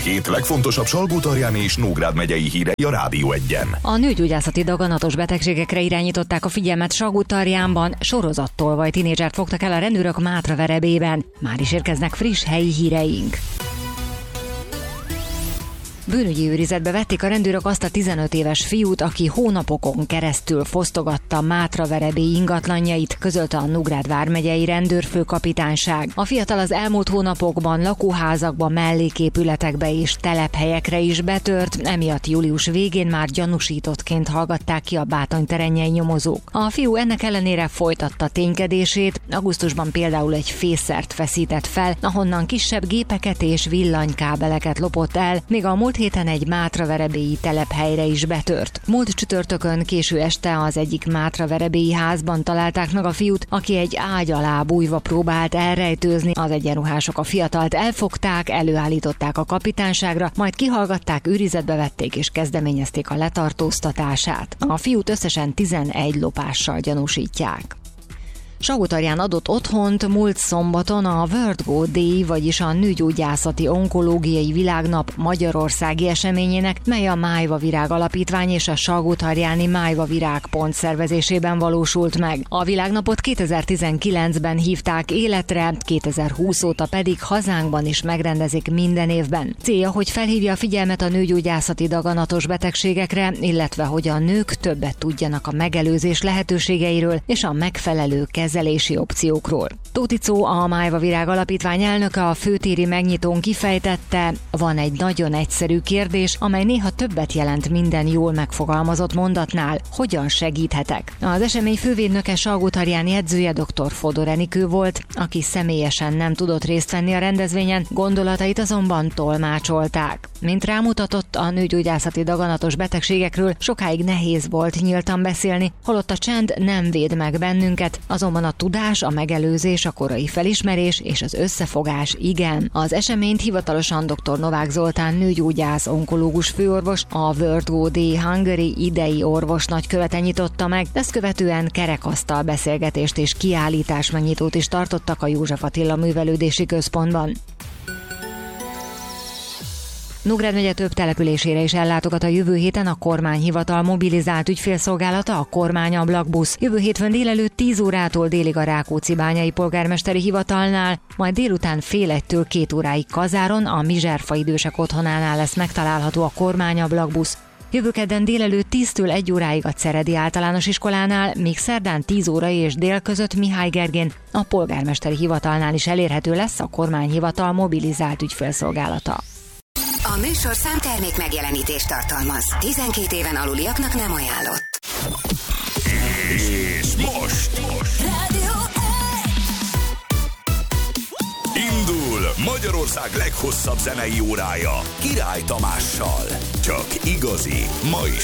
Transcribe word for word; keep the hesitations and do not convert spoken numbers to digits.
hét legfontosabb Salgótarjáni és Nógrád megyei hírei a Rádió egyen. A nőgyógyászati daganatos betegségekre irányították a figyelmet Salgótarjánban, sorozattolvaj tinédzsert fogtak el a rendőrök Mátraverebében. Már is érkeznek friss helyi híreink. Bűnügyi őrizetbe vették a rendőrök azt a tizenöt éves fiút, aki hónapokon keresztül fosztogatta Mátraverebé ingatlanjait, közölte a Nógrád vármegyei rendőrfőkapitányság. A fiatal az elmúlt hónapokban lakóházakba, melléképületekbe és telephelyekre is betört, emiatt július végén már gyanúsítottként hallgatták ki a bátonyterennyei nyomozók. A fiú ennek ellenére folytatta ténykedését, augusztusban például egy fészert feszített fel, ahonnan kisebb gépeket és villanykábeleket lopott el, még a múlt héten egy mátraverebélyi telephelyre is betört. Múlt csütörtökön késő este az egyik mátraverebélyi házban találták meg a fiút, aki egy ágy alá bújva próbált elrejtőzni. Az egyenruhások a fiatalt elfogták, előállították a kapitányságra, majd kihallgatták, őrizetbe vették és kezdeményezték a letartóztatását. A fiút összesen tizenegy lopással gyanúsítják. Salgótarján adott otthont múlt szombaton a World Go Day, vagyis a Nőgyógyászati Onkológiai Világnap magyarországi eseményének, mely a Májva Virág Alapítvány és a Salgótarjáni Májva Virág Pont szervezésében valósult meg. A világnapot kétezer-tizenkilencben hívták életre, kétezer-húsz óta pedig hazánkban is megrendezik minden évben. Célja, hogy felhívja a figyelmet a nőgyógyászati daganatos betegségekre, illetve hogy a nők többet tudjanak a megelőzés lehetőségeiről és a megfelelő kezelési opciókról. Tóth Có, a Májva Virág Alapítvány elnöke a főtéri megnyitón kifejtette, van egy nagyon egyszerű kérdés, amely néha többet jelent minden jól megfogalmazott mondatnál, hogyan segíthetek. Az esemény fővédnöke Salgótarjáni edzője dr. Fodor Enikő volt, aki személyesen nem tudott részt venni a rendezvényen, gondolatait azonban tolmácsolták. Mint rámutatott, a nőgyógyászati daganatos betegségekről sokáig nehéz volt nyíltan beszélni, holott a csend nem véd meg bennünket, azonban a tudás, a megelőzés, a korai felismerés és az összefogás igen. Az eseményt hivatalosan dr. Novák Zoltán nőgyógyász onkológus főorvos, a World Go Day Hungary idei orvos nagykövete nyitotta meg, ezt követően kerekasztal beszélgetést és kiállítás megnyitót is tartottak a József Attila Művelődési Központban. Nógrád megye több településére is ellátogat a jövő héten a kormányhivatal mobilizált ügyfélszolgálata, a kormányablakbusz. Jövő hétfőn délelőtt tíz órától délig a Rákóczi-bányai polgármesteri hivatalnál, majd délután fél egytől két óráig Kazáron, a Mizserfa idősek otthonánál lesz megtalálható a kormányablakbusz. Jövő kedden délelőtt tíztől egy óráig a Ceredi Általános Iskolánál, míg szerdán tíz óra és dél között Mihály Gergén, a polgármesteri hivatalnál is elérhető lesz a kormányhivatal mobilizált ügyfélszolgálata. A műsor számtermék megjelenítést tartalmaz. tizenkét éven aluliaknak nem ajánlott. És most, most. Rádió Indul Magyarország leghosszabb zenei órája Király Tamással. Csak igazi, ma is